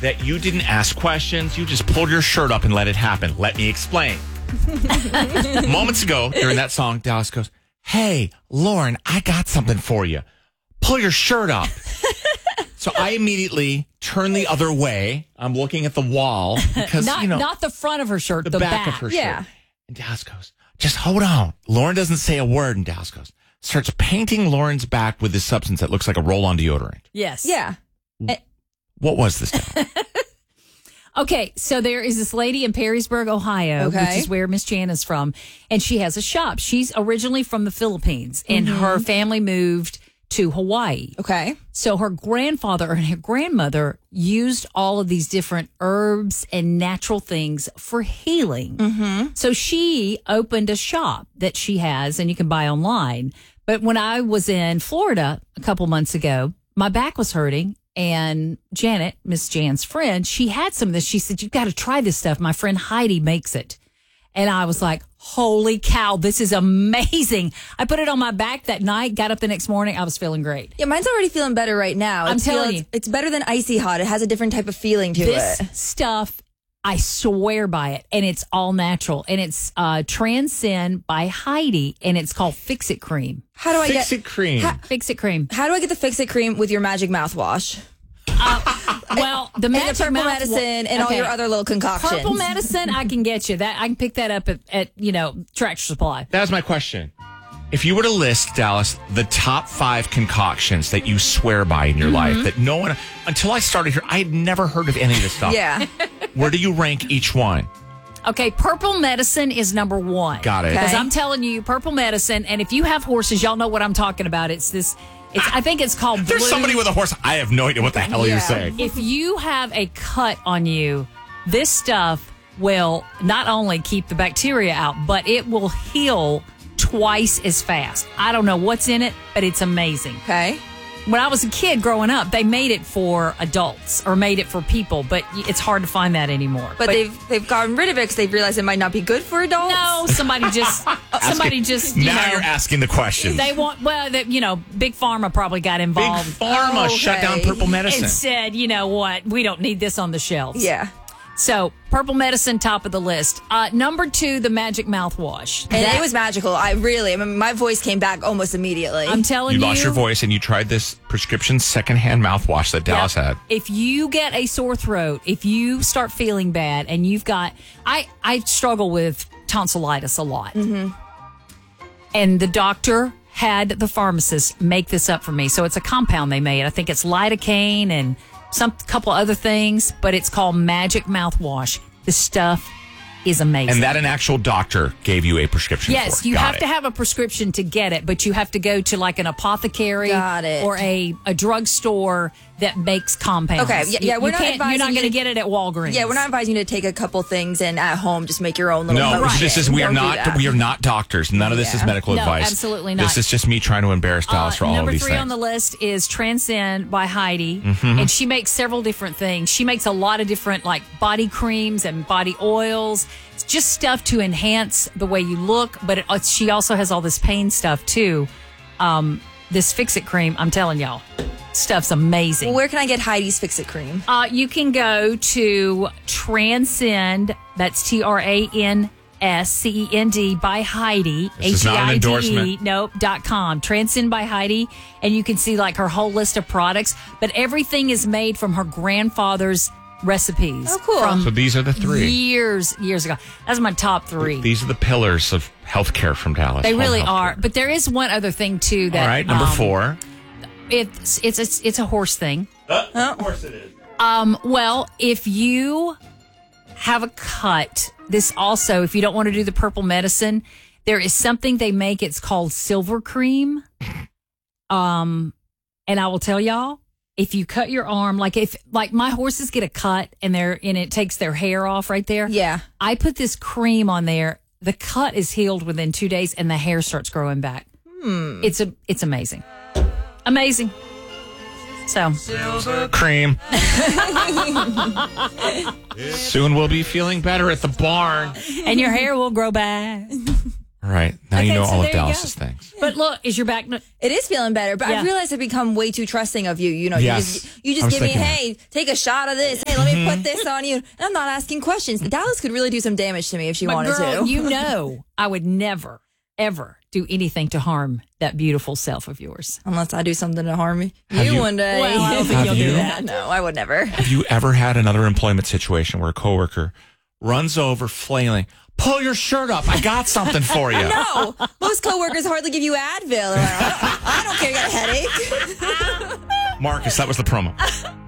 that you didn't ask questions. You just pulled your shirt up and let it happen. Let me explain. Moments ago, during that song, Dallas goes, "Hey, Lauren, I got something for you. Pull your shirt up." So I immediately turn the other way. I'm looking at the wall because, not the front of her shirt, the back of her shirt. And Dallas goes, "Just hold on." Lauren doesn't say a word, and Dallas goes, starts painting Lauren's back with this substance that looks like a roll-on deodorant. Yes. Yeah. What was this stuff? Okay, so there is this lady in Perrysburg, Ohio, which is where Miss Jan is from, and she has a shop. She's originally from the Philippines, and her family moved to Hawaii. Okay. So her grandfather and her grandmother used all of these different herbs and natural things for healing. Mm-hmm. So she opened a shop that she has, and you can buy online. But when I was in Florida a couple months ago, my back was hurting. And Janet, Miss Jan's friend, she had some of this. She said, "You've got to try this stuff. My friend Heidi makes it." And I was like, holy cow, this is amazing. I put it on my back that night, got up the next morning. I was feeling great. Yeah, mine's already feeling better right now. I'm telling you. It's better than icy hot. It has a different type of feeling to it. This stuff, I swear by it. And it's all natural. And it's Transcend by Heidi. And it's called Fix It Cream. How do I Fix It Cream. Fix It Cream. How do I get the Fix It Cream with your magic mouthwash? Well, the And magic the purple medicine and all your other little concoctions. Purple medicine, I can get you. That I can pick that up at Tractor Supply. That was my question. If you were to list, Dallas, the top 5 concoctions that you swear by in your life, that no one, until I started here, I had never heard of any of this stuff. Yeah. Where do you rank each one? Okay, purple medicine is number 1. Got it. Because Okay. I'm telling you, purple medicine, and if you have horses, y'all know what I'm talking about. I think it's called There's blue. somebody with a horse. I have no idea what the hell you're saying. If you have a cut on you, this stuff will not only keep the bacteria out, but it will heal twice as fast. I don't know what's in it, but it's amazing. Okay. When I was a kid growing up, they made it for adults or made it for people, but it's hard to find that anymore. But they've gotten rid of it because they've realized it might not be good for adults. No, somebody just Now you're asking the question. They want, Big Pharma probably got Big involved. Pharma shut down purple medicine. And said, you know what, we don't need this on the shelves. Yeah. So, purple medicine, top of the list. Number 2, the magic mouthwash. And it was magical. My voice came back almost immediately. I'm telling you. You lost your voice and you tried this prescription secondhand mouthwash that Dallas had. If you get a sore throat, if you start feeling bad and you've got, I struggle with tonsillitis a lot. Mm-hmm. And the doctor had the pharmacist make this up for me. So it's a compound they made. I think it's lidocaine and couple other things, but it's called Magic Mouthwash. The stuff is amazing. And that an actual doctor gave you a prescription Yes, for. you have to have a prescription to get it, but you have to go to like an apothecary or a drugstore that makes compounds. Okay, yeah, you're not going to get it at Walgreens. Yeah, we're not advising you to take a couple things and at home just make your own little potion. We are not doctors. None of this is medical advice. Absolutely not. This is just me trying to embarrass Dallas for all of these things. Number 3 on the list is Transcend by Heidi, and she makes several different things. She makes a lot of different like body creams and body oils. It's just stuff to enhance the way you look, but she also has all this pain stuff too. This Fix It cream, I'm telling y'all, stuff's amazing. Well, where can I get Heidi's Fix It cream? You can go to Transcend, that's TRANSCEND by Heidi. This is not an endorsement. .com. Transcend by Heidi. And you can see like her whole list of products. But everything is made from her grandfather's recipes. Oh, cool. So these are the 3. Years ago. That's my top 3. These are the pillars of healthcare from Dallas. They really Home are. healthcare. But there is one other thing too that. All right, number 4. It's a horse thing. Of course it is. Well, if you have a cut, this also, if you don't want to do the purple medicine, there is something they make. It's called silver cream. And I will tell y'all, if you cut your arm, like my horses get a cut and it takes their hair off right there. Yeah. I put this cream on there. The cut is healed within 2 days and the hair starts growing back. It's amazing. Amazing. So cream. Soon we'll be feeling better at the barn. And your hair will grow back. All right. Now you Okay, know so all of there you go. Dallas's things. But look, is your back? It is feeling better, but Yeah. I realized I've become way too trusting of you. You know, Yes. you I just was give me, thinking that. hey, take a shot of this. Hey, let me put this on you. And I'm not asking questions. Dallas could really do some damage to me if she But wanted girl, to. you know, I would never, ever do anything to harm that beautiful self of yours. Unless I do something to harm Have you you- one day. Well, I don't think Have you'll you? do that. No, I would never. Have you ever had another employment situation where a coworker runs over flailing, pull your shirt up, I got something for you? No, most coworkers hardly give you Advil. I don't care. You got a headache. Marcus, that was the promo.